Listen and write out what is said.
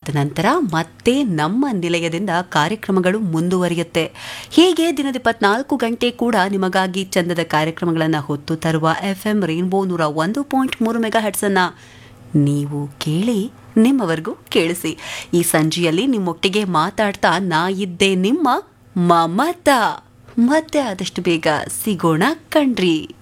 ವಿರಾಮದ ನಂತರ ಮತ್ತೆ ನಮ್ಮ ನಿಲಯದಿಂದ ಕಾರ್ಯಕ್ರಮಗಳು ಮುಂದುವರಿಯುತ್ತೆ. ಹೀಗೆ ದಿನದ 24 ಗಂಟೆ ಕೂಡ ನಿಮಗಾಗಿ ಚಂದದ ಕಾರ್ಯಕ್ರಮಗಳನ್ನು ಹೊತ್ತು ತರುವ FM ರೈನ್ಬೋ 101.3 ಮೆಗಾಹೆಟ್ಸ್ ಅನ್ನ ನೀವು ಕೇಳಿ ನಿಮ್ಮವರೆಗೂ ಕೇಳಿಸಿ. ಈ ಸಂಜೆಯಲ್ಲಿ ನಿಮ್ಮೊಟ್ಟಿಗೆ ಮಾತಾಡ್ತಾ ನಾ ಇದ್ದೆ ನಿಮ್ಮ ಮಮತಾ. ಮತ್ತೆ ಆದಷ್ಟು ಬೇಗ ಸಿಗೋಣ ಕಣ್ರಿ.